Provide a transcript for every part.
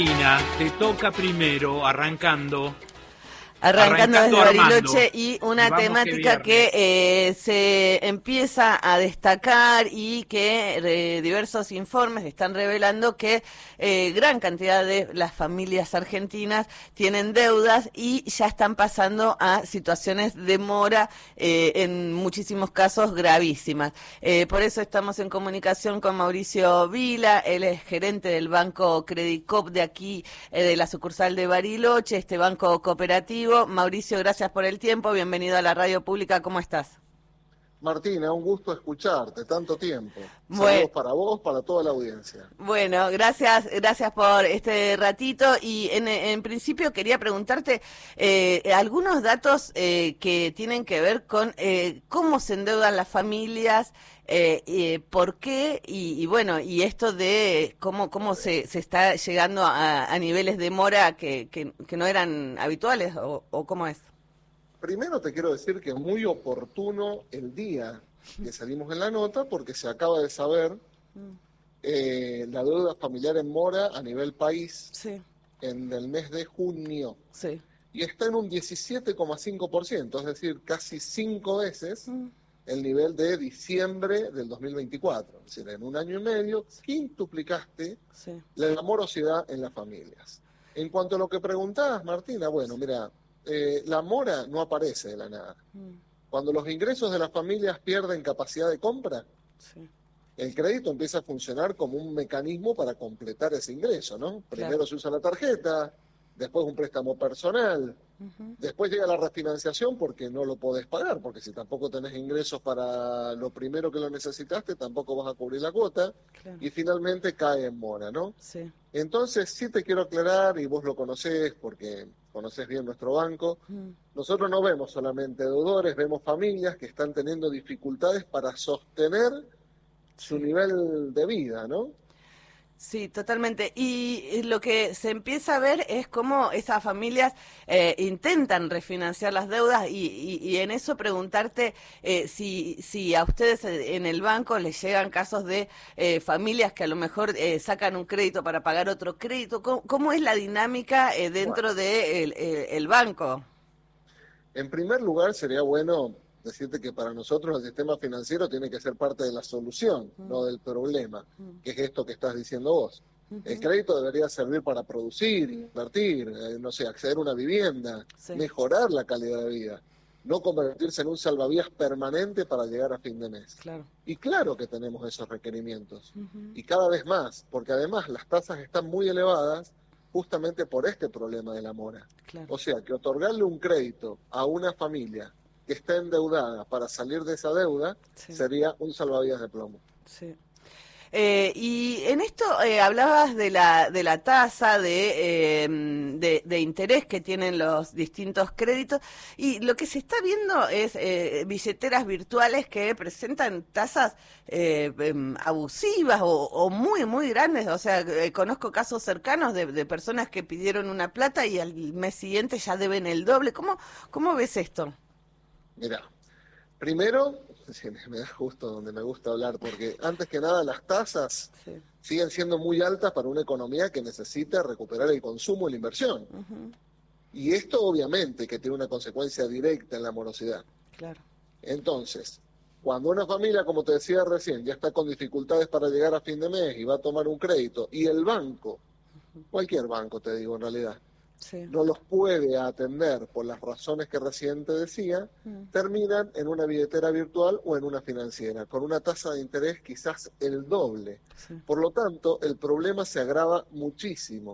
Te toca primero, arrancando desde Bariloche, y una Vamos temática que se empieza a destacar y que diversos informes están revelando que gran cantidad de las familias argentinas tienen deudas y ya están pasando a situaciones de mora, en muchísimos casos gravísimas. Por eso estamos en comunicación con Mauricio Vila, él es gerente del Banco Credicop de aquí, de la sucursal de Bariloche, este banco cooperativo. Mauricio, gracias por el tiempo, bienvenido a la radio pública, ¿cómo estás? Martina, un gusto escucharte, tanto tiempo. Bueno, saludos para vos, para toda la audiencia. Bueno, gracias por este ratito y en principio quería preguntarte algunos datos que tienen que ver con cómo se endeudan las familias, por qué y bueno, y esto de cómo se está llegando a niveles de mora que no eran habituales o cómo es. Primero te quiero decir que es muy oportuno el día que salimos en la nota porque se acaba de saber la deuda familiar en mora a nivel país, sí, en el mes de junio. Sí. Y está en un 17,5%, es decir, casi 5 veces el nivel de diciembre del 2024. Es decir, en un año y medio quintuplicaste la morosidad en las familias. En cuanto a lo que preguntabas, Martina, bueno, mira, la mora no aparece de la nada. Cuando los ingresos de las familias pierden capacidad de compra, el crédito empieza a funcionar como un mecanismo para completar ese ingreso, ¿no? Primero se usa la tarjeta, después un préstamo personal, después llega la refinanciación porque no lo podés pagar, porque si tampoco tenés ingresos para lo primero que lo necesitaste, tampoco vas a cubrir la cuota, y finalmente cae en mora, ¿no? Sí. Entonces sí te quiero aclarar, y vos lo conocés porque conocés bien nuestro banco, nosotros no vemos solamente deudores, vemos familias que están teniendo dificultades para sostener su nivel de vida, ¿no? Sí, totalmente. Y lo que se empieza a ver es cómo esas familias intentan refinanciar las deudas y en eso preguntarte si a ustedes en el banco les llegan casos de familias que a lo mejor sacan un crédito para pagar otro crédito. ¿Cómo es la dinámica dentro del el banco? En primer lugar, sería bueno decirte que para nosotros el sistema financiero tiene que ser parte de la solución, no del problema, que es esto que estás diciendo vos. El crédito debería servir para producir, invertir, no sé, acceder a una vivienda, mejorar la calidad de vida, no convertirse en un salvavidas permanente para llegar a fin de mes. Claro. Y claro que tenemos esos requerimientos, y cada vez más, porque además las tasas están muy elevadas justamente por este problema de la mora. Claro. O sea, que otorgarle un crédito a una familia que está endeudada para salir de esa deuda sería un salvavidas de plomo. Sí. Y en esto hablabas de la tasa de interés que tienen los distintos créditos y lo que se está viendo es billeteras virtuales que presentan tasas abusivas o muy, muy grandes. O sea, conozco casos cercanos de personas que pidieron una plata y al mes siguiente ya deben el doble. ¿Cómo ves esto? Mira, primero, me da justo donde me gusta hablar, porque antes que nada las tasas siguen siendo muy altas para una economía que necesita recuperar el consumo y la inversión. Y esto obviamente que tiene una consecuencia directa en la morosidad. Claro. Entonces, cuando una familia, como te decía recién, ya está con dificultades para llegar a fin de mes y va a tomar un crédito, y el banco, cualquier banco te digo en realidad, no los puede atender por las razones que recién te decía, terminan en una billetera virtual o en una financiera, con una tasa de interés quizás el doble. Por lo tanto, el problema se agrava muchísimo.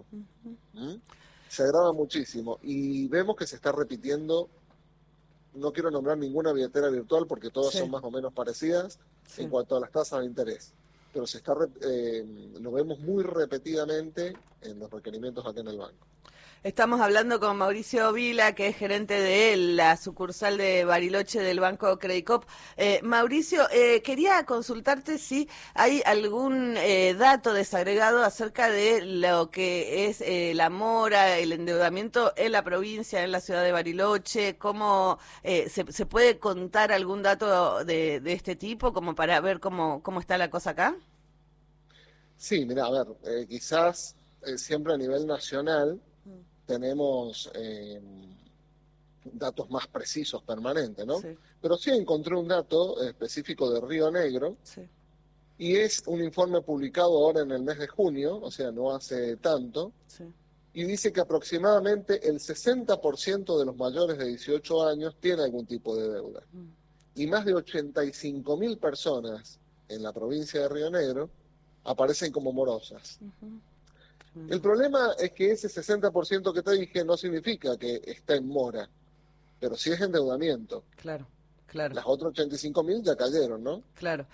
Se agrava muchísimo. Y vemos que se está repitiendo, no quiero nombrar ninguna billetera virtual porque todas son más o menos parecidas en cuanto a las tasas de interés. Pero se está lo vemos muy repetidamente en los requerimientos acá en el banco. Estamos hablando con Mauricio Vila, que es gerente de la sucursal de Bariloche del Banco Credicop. Mauricio, quería consultarte si hay algún dato desagregado acerca de lo que es la mora, el endeudamiento en la provincia, en la ciudad de Bariloche. ¿Cómo se puede contar algún dato de este tipo como para ver cómo está la cosa acá? Sí, mira, a ver, quizás siempre a nivel nacional tenemos datos más precisos permanentes, ¿no? Sí. Pero sí encontré un dato específico de Río Negro, sí, y es un informe publicado ahora en el mes de junio, o sea, no hace tanto, sí, y dice que aproximadamente el 60% de los mayores de 18 años tiene algún tipo de deuda. Y más de 85.000 personas en la provincia de Río Negro aparecen como morosas. El problema es que ese 60% que te dije no significa que está en mora, pero sí es endeudamiento. Claro, claro. Las otras 85.000 ya cayeron, ¿no? Claro.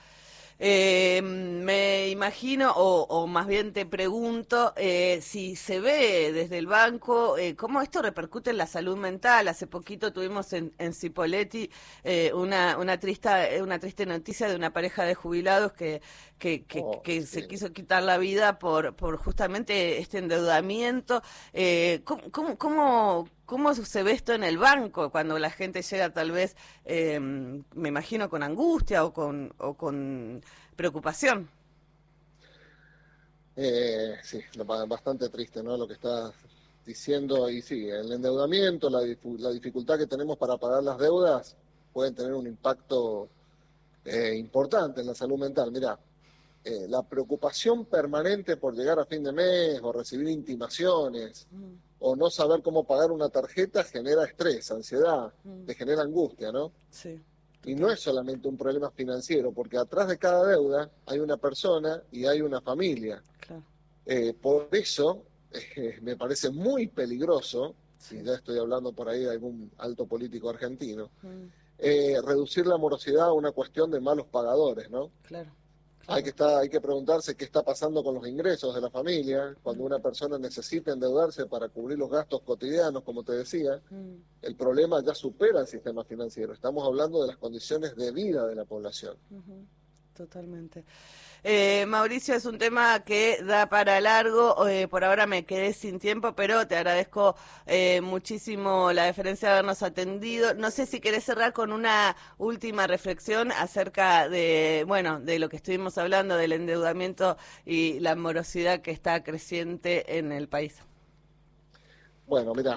Me imagino, o más bien te pregunto, si se ve desde el banco, cómo esto repercute en la salud mental. Hace poquito tuvimos en Cipolletti una triste noticia de una pareja de jubilados que sí, se quiso quitar la vida por justamente este endeudamiento. ¿Cómo se ve esto en el banco cuando la gente llega tal vez, me imagino, con angustia o con preocupación? Sí, bastante triste, ¿no? Lo que estás diciendo. Y sí, el endeudamiento, la dificultad que tenemos para pagar las deudas pueden tener un impacto importante en la salud mental. Mirá, la preocupación permanente por llegar a fin de mes o recibir intimaciones o no saber cómo pagar una tarjeta genera estrés, ansiedad, te genera angustia, ¿no? Sí. Y no es solamente un problema financiero, porque atrás de cada deuda hay una persona y hay una familia. Claro. Por eso me parece muy peligroso, sí, y ya estoy hablando por ahí de algún alto político argentino, reducir la morosidad a una cuestión de malos pagadores, ¿no? Claro. Claro. Hay que preguntarse qué está pasando con los ingresos de la familia, cuando una persona necesita endeudarse para cubrir los gastos cotidianos, como te decía. El problema ya supera el sistema financiero. Estamos hablando de las condiciones de vida de la población. Totalmente. Mauricio, es un tema que da para largo. Por ahora me quedé sin tiempo, pero te agradezco muchísimo la deferencia de habernos atendido. No sé si querés cerrar con una última reflexión acerca de lo que estuvimos hablando, del endeudamiento y la morosidad que está creciente en el país. Bueno, mira,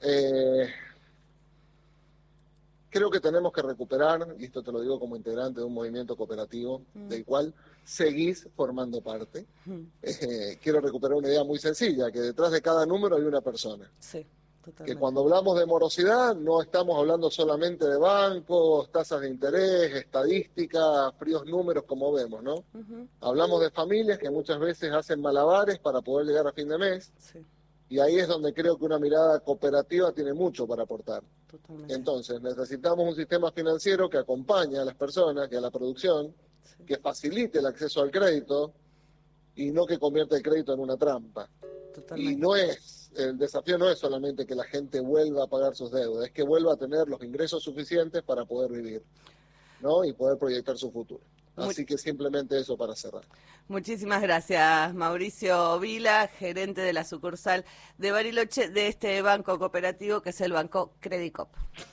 creo que tenemos que recuperar, y esto te lo digo como integrante de un movimiento cooperativo, del cual seguís formando parte. Quiero recuperar una idea muy sencilla, que detrás de cada número hay una persona. Sí, totalmente. Que cuando hablamos de morosidad no estamos hablando solamente de bancos, tasas de interés, estadísticas, fríos números como vemos, ¿no? Hablamos de familias que muchas veces hacen malabares para poder llegar a fin de mes. Sí. Y ahí es donde creo que una mirada cooperativa tiene mucho para aportar. Totalmente. Entonces, necesitamos un sistema financiero que acompañe a las personas, que a la producción, sí, que facilite el acceso al crédito y no que convierta el crédito en una trampa. Totalmente. Y el desafío no es solamente que la gente vuelva a pagar sus deudas, es que vuelva a tener los ingresos suficientes para poder vivir, ¿no? Y poder proyectar su futuro. Así que simplemente eso para cerrar. Muchísimas gracias, Mauricio Vila, gerente de la sucursal de Bariloche de este banco cooperativo que es el Banco Credicop.